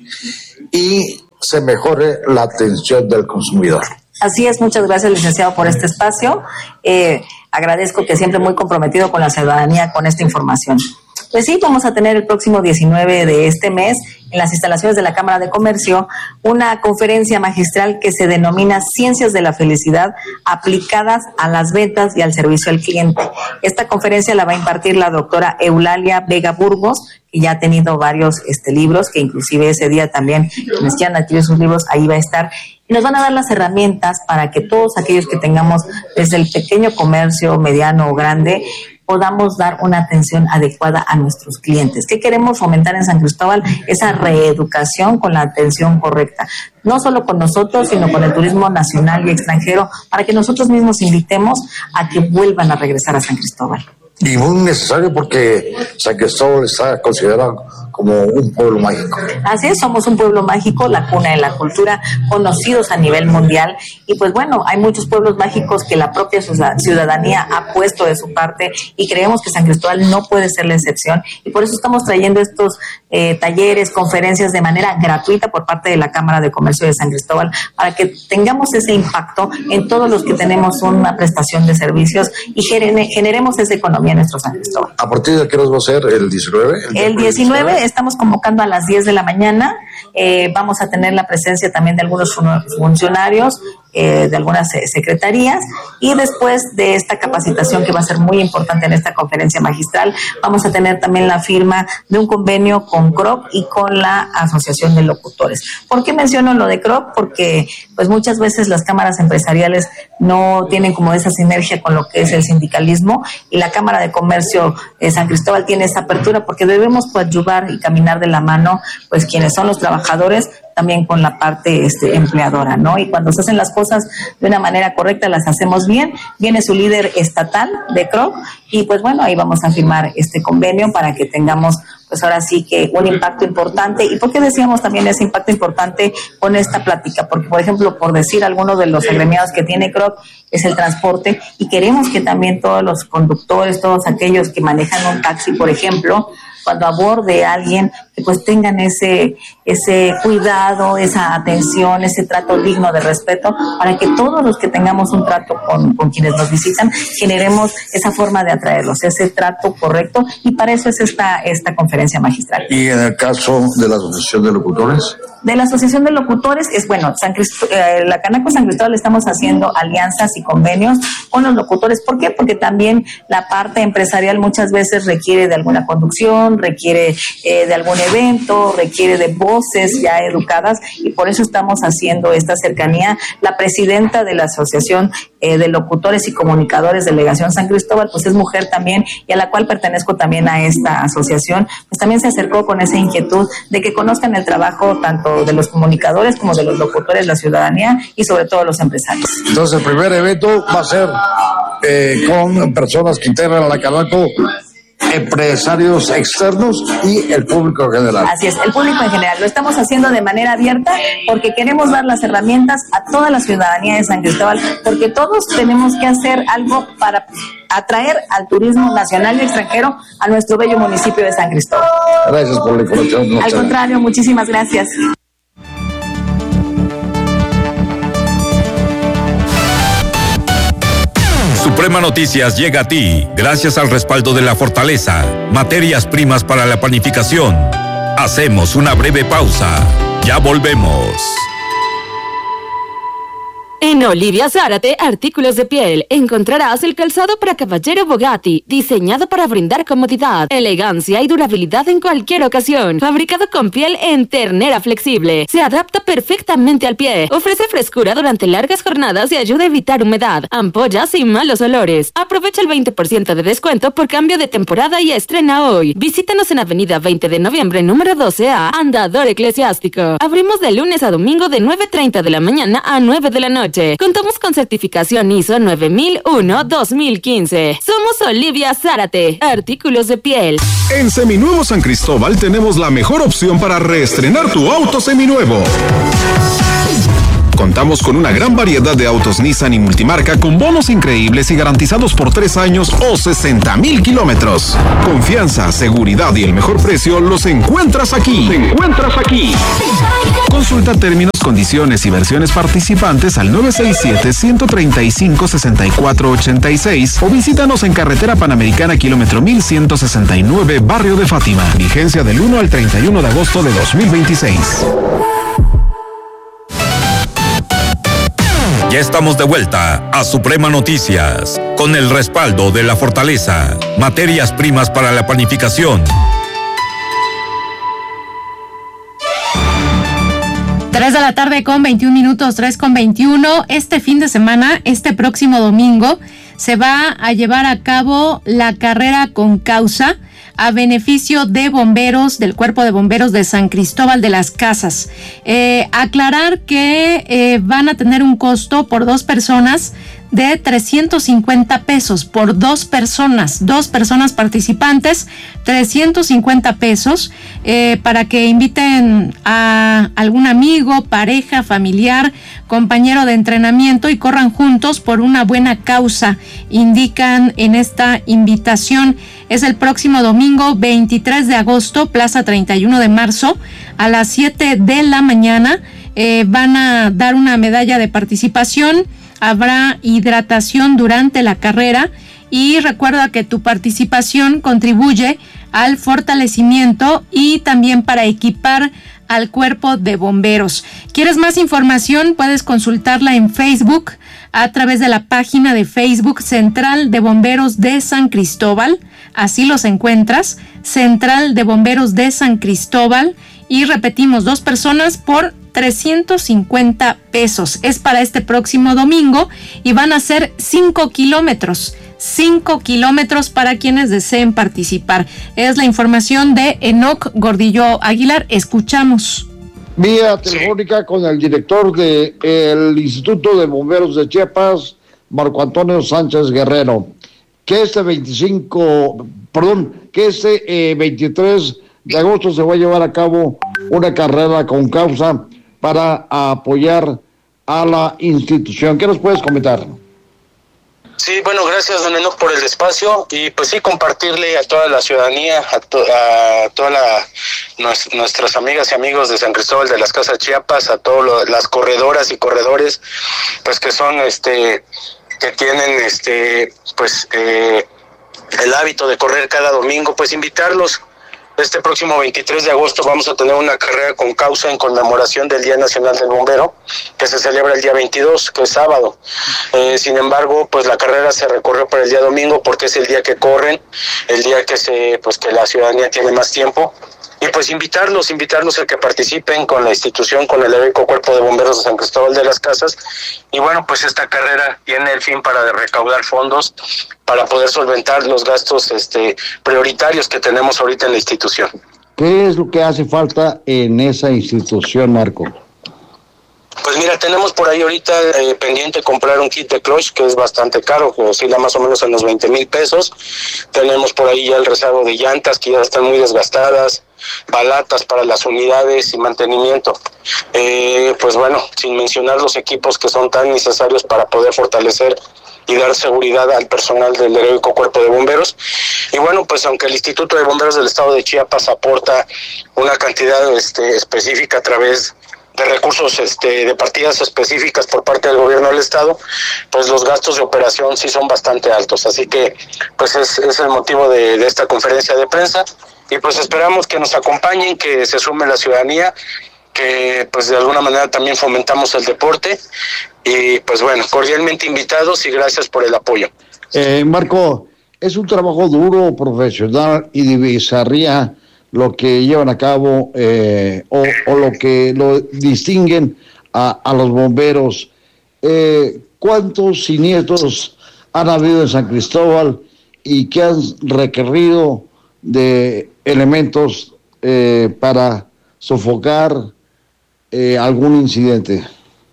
y se mejore la atención del consumidor. Así es, muchas gracias, licenciado, por este espacio. Eh, agradezco que siempre muy comprometido con la ciudadanía con esta información. Pues sí, vamos a tener el próximo diecinueve de este mes en las instalaciones de la Cámara de Comercio una conferencia magistral que se denomina Ciencias de la Felicidad aplicadas a las ventas y al servicio al cliente. Esta conferencia la va a impartir la doctora Eulalia Vega Burgos, que ya ha tenido varios este, libros, que inclusive ese día también quienes quieran adquirir sus libros, ahí va a estar. Y nos van a dar las herramientas para que todos aquellos que tengamos desde el pequeño comercio, mediano o grande, podamos dar una atención adecuada a nuestros clientes. ¿Qué queremos fomentar en San Cristóbal? Esa reeducación con la atención correcta. No solo con nosotros, sino con el turismo nacional y extranjero, para que nosotros mismos invitemos a que vuelvan a regresar a San Cristóbal. Y muy necesario porque San Cristóbal está considerado como un pueblo mágico. Así es, somos un pueblo mágico, la cuna de la cultura, conocidos a nivel mundial. Y pues bueno, hay muchos pueblos mágicos que la propia ciudadanía ha puesto de su parte y creemos que San Cristóbal no puede ser la excepción. Y por eso estamos trayendo estos eh, talleres, conferencias de manera gratuita por parte de la Cámara de Comercio de San Cristóbal, para que tengamos ese impacto en todos los que tenemos una prestación de servicios y genere, generemos esa economía en nuestro San Cristóbal. ¿A partir de qué hora va a ser? ¿El diecinueve? El, el diecinueve estamos convocando a las diez de la mañana. Eh, vamos a tener la presencia también de algunos funcionarios, eh, de algunas secretarías, y después de esta capacitación que va a ser muy importante en esta conferencia magistral, vamos a tener también la firma de un convenio con C R O C y con la Asociación de Locutores. ¿Por qué menciono lo de C R O C? Porque pues muchas veces las cámaras empresariales no tienen como esa sinergia con lo que es el sindicalismo, y la Cámara de Comercio de San Cristóbal tiene esa apertura porque debemos coadyuvar y caminar de la mano, pues quienes son los trabajadores, también con la parte este, empleadora, ¿no? Y cuando se hacen las cosas de una manera correcta, las hacemos bien. Viene su líder estatal de C R O C y pues bueno, ahí vamos a firmar este convenio para que tengamos pues ahora sí que un impacto importante. ¿Y por qué decíamos también ese impacto importante con esta plática? Porque, por ejemplo, por decir algunos de los agremiados que tiene C R O C es el transporte, y queremos que también todos los conductores, todos aquellos que manejan un taxi, por ejemplo, cuando aborde a alguien, que pues tengan ese ese cuidado, esa atención, ese trato digno de respeto, para que todos los que tengamos un trato con, con quienes nos visitan, generemos esa forma de atraerlos, ese trato correcto, y para eso es esta, esta conferencia magistral. Y en el caso de la Asociación de Locutores. De la Asociación de Locutores, es bueno, San Crist- eh, la Canaco San Cristóbal estamos haciendo alianzas y convenios con los locutores. ¿Por qué? Porque también la parte empresarial muchas veces requiere de alguna conducción, requiere eh, de algún evento, requiere de voces ya educadas, y por eso estamos haciendo esta cercanía. La presidenta de la Asociación eh, de Locutores y Comunicadores Delegación San Cristóbal, pues es mujer también, y a la cual pertenezco también a esta asociación, pues también se acercó con esa inquietud de que conozcan el trabajo tanto de los comunicadores como de los locutores, la ciudadanía y sobre todo los empresarios. Entonces el primer evento va a ser eh, con personas que integran a la Canaco, empresarios externos y el público en general. Así es, el público en general. Lo estamos haciendo de manera abierta porque queremos dar las herramientas a toda la ciudadanía de San Cristóbal, porque todos tenemos que hacer algo para atraer al turismo nacional y extranjero a nuestro bello municipio de San Cristóbal. Gracias por la información. Al contrario, muchísimas gracias. Suprema Noticias llega a ti gracias al respaldo de La Fortaleza, materias primas para la panificación. Hacemos una breve pausa. Ya volvemos. En Olivia Zárate, artículos de piel, encontrarás el calzado para caballero Bugatti, diseñado para brindar comodidad, elegancia y durabilidad en cualquier ocasión. Fabricado con piel en ternera flexible, se adapta perfectamente al pie, ofrece frescura durante largas jornadas y ayuda a evitar humedad, ampollas y malos olores. Aprovecha el veinte por ciento de descuento por cambio de temporada y estrena hoy. Visítanos en Avenida veinte de noviembre, número doce A, Andador Eclesiástico. Abrimos de lunes a domingo de nueve treinta de la mañana a nueve de la noche. Contamos con certificación I S O nueve mil uno dos mil quince. Somos Olivia Zárate, artículos de piel. En Seminuevo San Cristóbal tenemos la mejor opción para reestrenar tu auto seminuevo. Contamos con una gran variedad de autos Nissan y multimarca con bonos increíbles y garantizados por tres años o sesenta mil kilómetros. Confianza, seguridad y el mejor precio los encuentras aquí. Te encuentras aquí. Consulta términos, condiciones y versiones participantes al nueve seis siete, uno tres cinco, seis cuatro ocho seis o visítanos en Carretera Panamericana, kilómetro mil ciento sesenta y nueve, Barrio de Fátima. Vigencia del uno al treinta y uno de agosto de dos mil veintiséis. Ya estamos de vuelta a Suprema Noticias, con el respaldo de La Fortaleza, materias primas para la panificación. tres de la tarde con veintiún minutos, tres con veintiuno. Este fin de semana, este próximo domingo, se va a llevar a cabo la carrera con causa a beneficio de bomberos del Cuerpo de Bomberos de San Cristóbal de las Casas. Eh, aclarar que eh, van a tener un costo por dos personas de trescientos cincuenta pesos por dos personas, dos personas participantes, trescientos cincuenta pesos, eh, para que inviten a algún amigo, pareja, familiar, compañero de entrenamiento y corran juntos por una buena causa, indican en esta invitación. Es el próximo domingo veintitrés de agosto, Plaza treinta y uno de marzo, a las siete de la mañana. Eh, van a dar una medalla de participación. Habrá hidratación durante la carrera y recuerda que tu participación contribuye al fortalecimiento y también para equipar al Cuerpo de Bomberos. ¿Quieres más información? Puedes consultarla en Facebook a través de la página de Facebook Central de Bomberos de San Cristóbal. Así los encuentras, Central de Bomberos de San Cristóbal. Y repetimos, dos personas por trescientos cincuenta pesos. Es para este próximo domingo y van a ser cinco kilómetros. cinco kilómetros para quienes deseen participar. Es la información de Enoc Gordillo Aguilar. Escuchamos. Vía telefónica con el director del Instituto de Bomberos de Chiapas, Marco Antonio Sánchez Guerrero. Que este veinticinco, perdón, que este eh, veintitrés de agosto se va a llevar a cabo una carrera con causa para apoyar a la institución. ¿Qué nos puedes comentar? Sí, bueno, gracias, don Enoc, por el espacio y pues sí, compartirle a toda la ciudadanía, a, to, a todas la, nos, nuestras amigas y amigos de San Cristóbal de las Casas Chiapas, a todas las corredoras y corredores, pues que son, este, que tienen, este, pues, eh, el hábito de correr cada domingo, pues invitarlos. Este próximo veintitrés de agosto vamos a tener una carrera con causa en conmemoración del Día Nacional del Bombero, que se celebra el día veintidós, que es sábado. Eh, sin embargo, pues la carrera se recorrió para el día domingo porque es el día que corren, el día que se, pues que la ciudadanía tiene más tiempo. Y pues invitarlos, invitarlos a que participen con la institución, con el heroico Cuerpo de Bomberos de San Cristóbal de las Casas. Y bueno, pues esta carrera tiene el fin para recaudar fondos para poder solventar los gastos este, prioritarios que tenemos ahorita en la institución. ¿Qué es lo que hace falta en esa institución, Marco? Pues mira, tenemos por ahí ahorita eh, pendiente comprar un kit de clutch que es bastante caro, que oscila más o menos en los veinte mil pesos. Tenemos por ahí ya el rezago de llantas que ya están muy desgastadas, balatas para las unidades y mantenimiento. Eh, pues bueno, sin mencionar los equipos que son tan necesarios para poder fortalecer y dar seguridad al personal del heroico Cuerpo de Bomberos. Y bueno, pues aunque el Instituto de Bomberos del Estado de Chiapas aporta una cantidad este, específica a través de recursos este, de partidas específicas por parte del gobierno del estado, pues los gastos de operación sí son bastante altos, así que pues es, es el motivo de, de esta conferencia de prensa y pues esperamos que nos acompañen, que se sume la ciudadanía, que pues de alguna manera también fomentamos el deporte y pues bueno, cordialmente invitados y gracias por el apoyo. Eh, Marco, es un trabajo duro, profesional y de bizarría lo que llevan a cabo eh, o, o lo que lo distinguen a, a los bomberos. Eh, ¿Cuántos siniestros han habido en San Cristóbal y qué han requerido de elementos eh, para sofocar eh, algún incidente?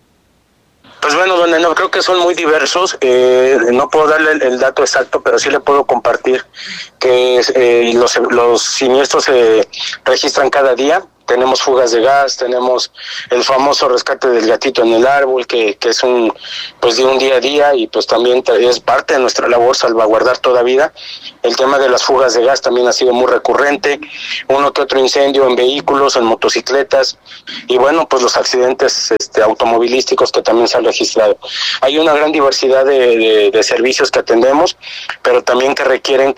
Pues bueno, don Enoc, creo que son muy diversos. Eh, no puedo darle el, el dato exacto, pero sí le puedo compartir que eh, los, los siniestros se registran cada día. Tenemos fugas de gas, tenemos el famoso rescate del gatito en el árbol, que, que es un pues de un día a día y pues también es parte de nuestra labor salvaguardar toda vida. El tema de las fugas de gas también ha sido muy recurrente, uno que otro incendio en vehículos, en motocicletas y bueno, pues los accidentes este, automovilísticos que también se han registrado. Hay una gran diversidad de, de, de servicios que atendemos, pero también que requieren